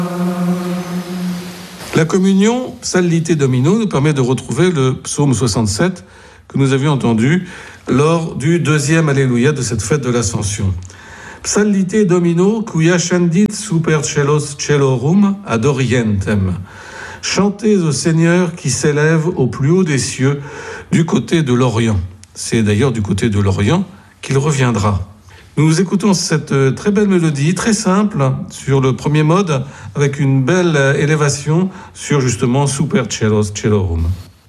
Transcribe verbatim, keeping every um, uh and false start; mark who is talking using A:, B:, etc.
A: La communion, Psalmité Domino, nous permet de retrouver le psaume soixante-sept que nous avions entendu lors du deuxième Alléluia de cette fête de l'Ascension. Psalmité Domino, quia scendit super celos celorum ad orientem. Chantez au Seigneur qui s'élève au plus haut des cieux du côté de l'Orient. C'est d'ailleurs du côté de l'Orient qu'il reviendra. Nous écoutons cette très belle mélodie, très simple, sur le premier mode, avec une belle élévation sur justement Super Celos Celorum.